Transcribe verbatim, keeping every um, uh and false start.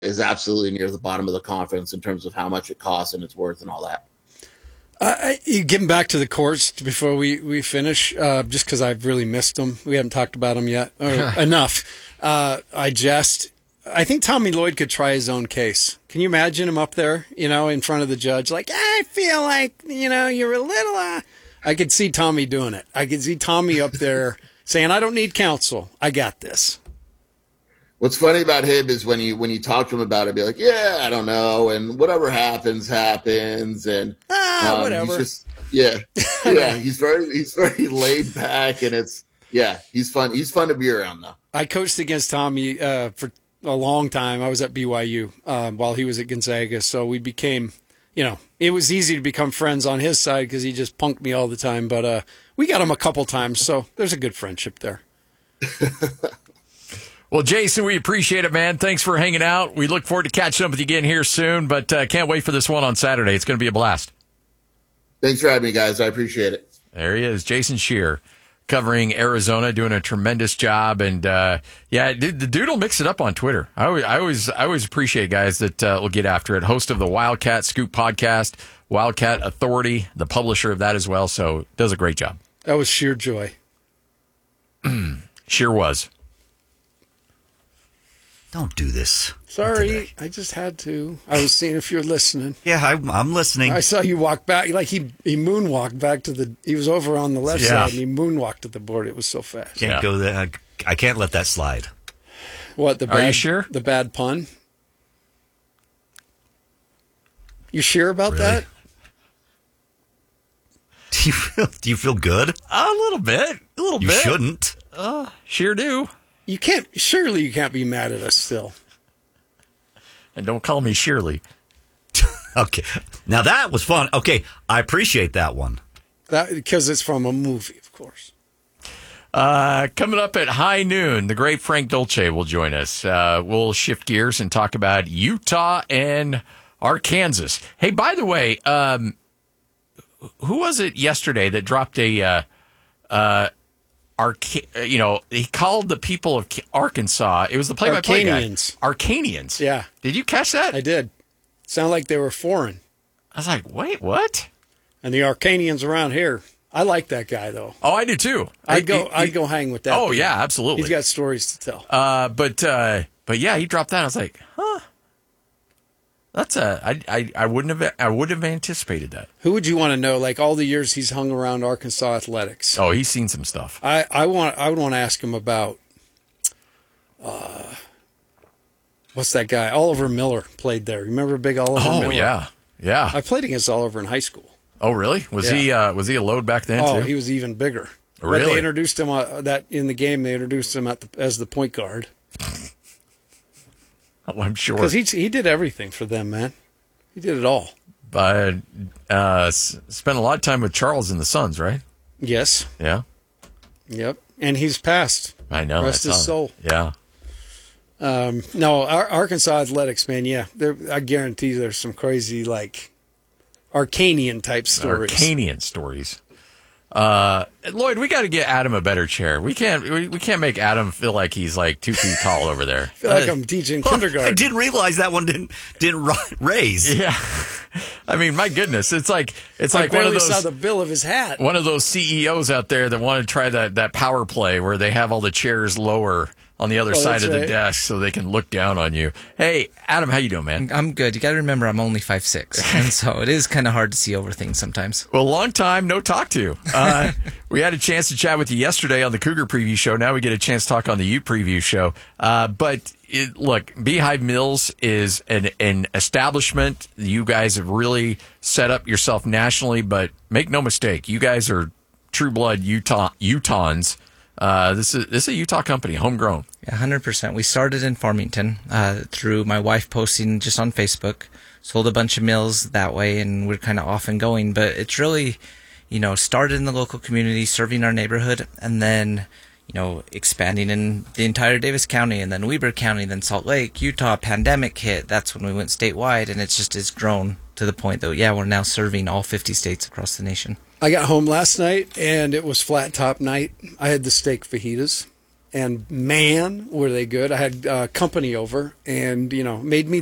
is absolutely near the bottom of the conference in terms of how much it costs and it's worth and all that. Uh, you getting back to the courts before we, we finish, uh, just because I've really missed them. We haven't talked about them yet. Or enough. Uh, I just, I think Tommy Lloyd could try his own case. Can you imagine him up there, you know, in front of the judge? Like, I feel like, you know, you're a little, uh... I could see Tommy doing it. I could see Tommy up there saying, I don't need counsel. I got this. What's funny about him is when you when you talk to him about it, be like, yeah, I don't know, and whatever happens, happens, and ah, um, whatever. He's just, yeah, yeah, he's very he's very laid back, and it's yeah, he's fun. He's fun to be around, though. I coached against Tommy uh, for a long time. I was at B Y U um, while he was at Gonzaga, so we became, you know, it was easy to become friends on his side because he just punked me all the time. But uh, we got him a couple times, so there's a good friendship there. Well, Jason, we appreciate it, man. Thanks for hanging out. We look forward to catching up with you again here soon, but uh, can't wait for this one on Saturday. It's going to be a blast. Thanks for having me, guys. I appreciate it. There he is, Jason Scheer, covering Arizona, doing a tremendous job. And, uh, yeah, the dude will mix it up on Twitter. I always, I always, I always appreciate guys that uh, will get after it. Host of the Wildcat Scoop podcast, Wildcat Authority, the publisher of that as well. So does a great job. That was sheer joy. Sure was. Don't do this. Sorry, I just had to. I was seeing if you're listening. Yeah, I, I'm listening. I saw you walk back. Like he, he moonwalked back to the, he was over on the left Yeah. side and he moonwalked to the board. It was so fast. Can't Yeah. go there. I, I can't let that slide. What, the Are bad, you sure? The bad pun? You sure about Really? that? Do you feel, do you feel good? A little bit. A little You bit. shouldn't. Uh, sure do. You can't, surely you can't be mad at us still. And don't call me Shirley. Okay. Now that was fun. Okay. I appreciate that one. That because it's from a movie, of course. Uh, coming up at high noon, the great Frank Dolce will join us. Uh, we'll shift gears and talk about Utah and Arkansas. Hey, by the way, um, who was it yesterday that dropped a, uh, uh, Arca- you know, he called the people of Arkansas. It was the play-by-play guy. Arcanians. Arcanians. Yeah. Did you catch that? I did. Sound like they were foreign. I was like, wait, what? And the Arcanians around here. I like that guy though. Oh, I do too. I'd go. He- he- I'd go hang with that. Oh dude. yeah, absolutely. He's got stories to tell. Uh, but uh, but yeah, he dropped that. I was like, huh. That's a. I, I, I wouldn't have. I would have anticipated that. Who would you want to know? Like all the years he's hung around Arkansas athletics. Oh, he's seen some stuff. I, I want. I would want to ask him about. Uh, what's that guy? Oliver Miller played there. Remember big Oliver Oh Miller? yeah, yeah. I played against Oliver in high school. Oh really? Was Yeah. he? Uh, was he a load back then Oh, too? he was even bigger. But Really? they introduced him uh, that in the game. They introduced him at the, as the point guard Oh, I'm sure. because he he did everything for them, man. He did it all. But uh, s- spent a lot of time with Charles and the Sons, right? Yes. Yeah, Yep. And he's passed. I know. Rest I his saw soul. that. Yeah. Um, no, Ar- Arkansas athletics, man. Yeah, there. I guarantee there's some crazy like Arcanian type stories. Arcanian stories. Uh, Lloyd, we got to get Adam a better chair. We can't. We, we can't make Adam feel like he's like two feet tall over there. I feel like I'm teaching kindergarten. I didn't realize that one didn't didn't ri- raise. Yeah, I mean, my goodness, it's like it's I like one of barely saw those the bill of his hat. one of those C E Os out there that want to try that that power play where they have all the chairs lower on the other Oh, side that's of the right. desk so they can look down on you. Hey, Adam, how you doing, man? I'm good. You got to remember, I'm only five six, and so it is kind of hard to see over things sometimes. Well, long time no talk to. Uh, we had a chance to chat with you yesterday on the Cougar Preview Show. Now we get a chance to talk on the Ute Preview Show. Uh, but it, look, Beehive Mills is an, an establishment. You guys have really set up yourself nationally, but make no mistake, you guys are true blood Utah Utahns. Uh, this is this is a Utah company, homegrown. Yeah, one hundred percent. We started in Farmington uh, through my wife posting just on Facebook. Sold a bunch of meals that way, and we're kind of off and going. But it's really, you know, started in the local community, serving our neighborhood, and then, you know, expanding in the entire Davis County, and then Weber County, then Salt Lake, Utah. Pandemic hit. That's when we went statewide, and it's just it's grown to the point that, yeah, we're now serving all fifty states across the nation. I got home last night and it was flat top night. I had the steak fajitas. and man, were they good. I had uh, company over, and you know, made me